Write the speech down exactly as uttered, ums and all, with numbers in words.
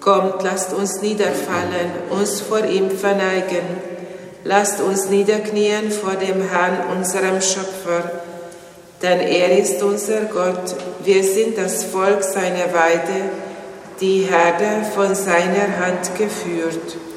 Kommt, lasst uns niederfallen, uns vor ihm verneigen. Lasst uns niederknien vor dem Herrn, unserem Schöpfer. Denn er ist unser Gott, wir sind das Volk seiner Weide, die Herde von seiner Hand geführt.